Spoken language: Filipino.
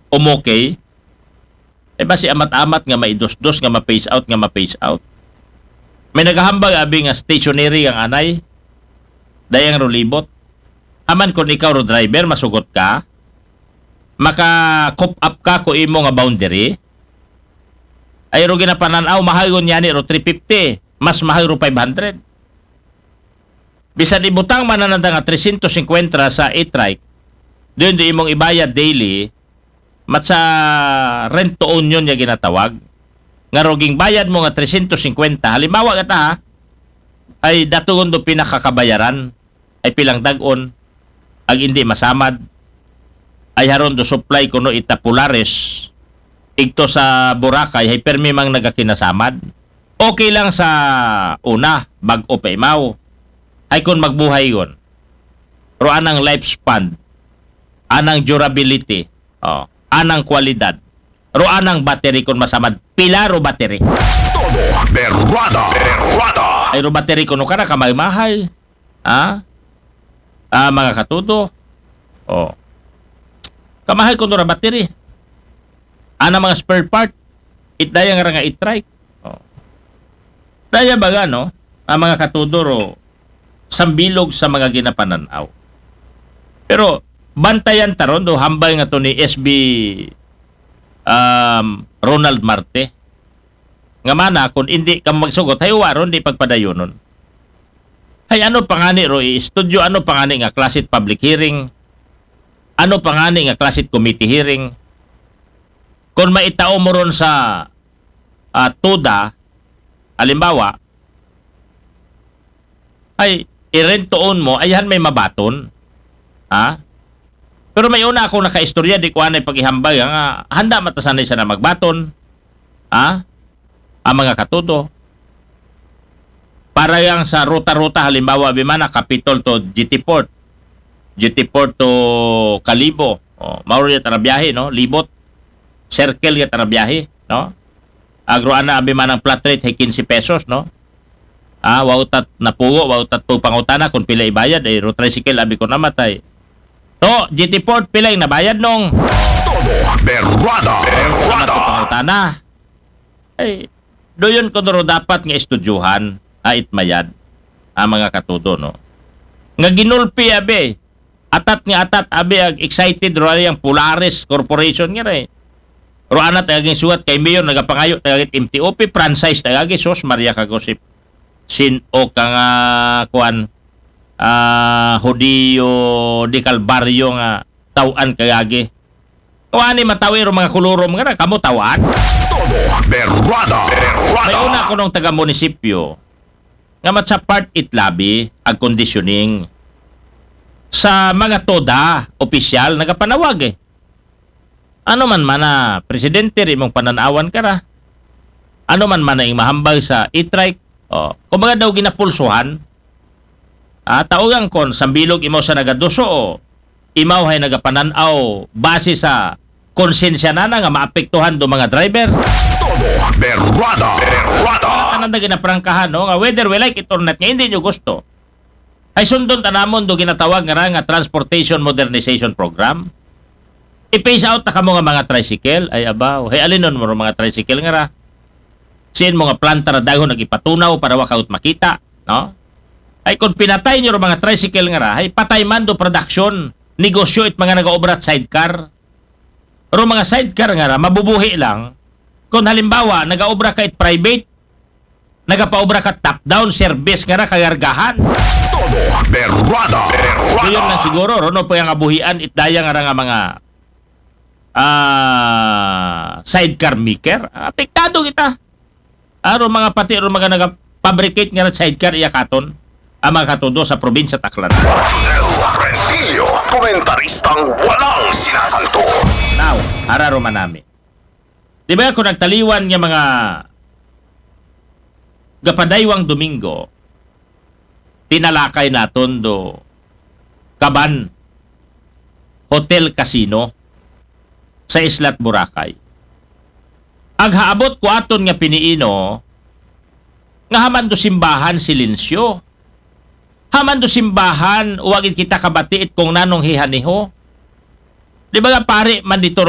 umokay, ay basi amat-amat nga maidusdos nga ma-phase out nga ma-phase out. May naghahambag abi nga stationary ang anay, dayang rolibot. Aman kung ikaw ro driver, masugot ka, maka-cop up ka ko imo nga boundary, ay ro ginapananaw, mahal yun yan ro 350, mas mahal ro 500. Bisan ibutang manananda nga 350 sa e-trike, doon do imong ibayad daily, mat sa rent to own yun yung ginatawag. Nga roging bayad mo nga 350, halimbawa ka ta, ay datugon do pinakakabayaran, ay pilang dagon, ag hindi masamad, ay haron do supply kuno itapulares, igto sa Boracay, ay permi mang nagakinasamad. Okay lang sa una, bag-o pa imaw, ay kung magbuhay yun, pero anang lifespan, anang durability, anang kwalidad, ro anang battery kung masamad, pila ro battery. Todo berwada. Ay ro battery kuno ka na kamay-mahay. Mga katudo. Kamahal kuno ra battery. Ana mga spare part, itdaya nga i-trike. Daya baga no, ang mga katudo ro sambilog sa mga ginapananaw. Pero bantayan taron do hambay nga to ni SB Ronald Marte. Nga mana kung hindi ka magsugot, hay waron di pagpadayonon. Hay ano pangani ro i-studio, ano pangani nga class public hearing, ano pangani nga class committee hearing. Kung maitao mo ron sa TUDA, halimbawa, ay i-rent to own mo, ayan may mabaton. Pero may una akong nakaistorya, di ko anay paghihambag, nga handa matasanay siya na magbaton. Ang mga katudo. Para yang sa ruta-ruta, halimbawa, bimana, Capitol to GT Port. GT Port to Kalibo. Mauro yung tarabiyahe, no? Libot. Circle yung tarabiyahe, no? Agroana, bimana, flat rate, hay 15 pesos, no? Wautat na pugo, wautat po pangutana, kung pila ibayad, ay tricycle, abi ko namatay. To, GT Port, pila yung nabayad nung? Todo berwada. Pangutana. Ay, doon ko naro dapat nga estudyuhan, itmayad, ang mga katudo, no? Nga ginulpi, abe, atat, abe, excited, ro yung Polaris Corporation nga rin. Ro anat, tagaging suwat, kay Mayor, nagapangayo, tagaging MTOP, franchise, tagaging, sos, Maria Kagosip, o ka nga, kuan, Hudiyo di Calvario nga, tawan kagagi. Kuani matawi ro mga kulurom nga, kamo tawan? Todo berwada. May una ko nung taga-munisipyo, nga mat sa part itlabi, ag conditioning, sa mga toda, opisyal, nagapanawag Ano man mana, presidente rin mong pananawan ka na. Ano man mana yung mahambal sa e-trike. Kumbaga daw ginapulsuhan. Taugang kon, sambilog imo sa nagaduso imaw hay nagapananaw base sa konsensya na nga maapektuhan do mga driver. Todo berwada. Kanan na ginaprangkahan, no? Nga whether we like it or not, nga hindi nyo gusto. Ay sundon tanamon do ginatawag nga Transportation Modernization Program. I-phase out na kamo nga mga tricycle, ay abaw. Hay alinon mo mga tricycle nga ra. Siin mo nga planta na dahon nagipatunaw para wakaut makita, no? Ay kung pinatay nyo mga tricycle nga ra, ay patay man do production, negosyo it mga nag-obrat sidecar. Pero mga sidecar nga ra, mabubuhi lang. Kung halimbawa, nag-obra ka it private, nagapaobra ka top-down service nga ra, kagargahan. Todo berwada. So yun lang siguro, no po yung abuhian, itdaya nga ra nga mga sidecar maker, apektado kita. Mga pati mga nag-fabricate nga sidecar iyakaton ang mga katudo sa probinsya Tacloban. Marcel Rencillo, komentaristang walang sinasanto. Now, hararo man namin. Di ba kung nagtaliwan nga mga gapadaywang Domingo, tinalakay naton do Kaban Hotel Casino sa Islat Boracay. Aghaabot ko aton nga piniino nga haman do simbahan silensyo. Haman do simbahan, uwagin kita kabatiit kung nanong hihaniho. Di ba nga pare man dito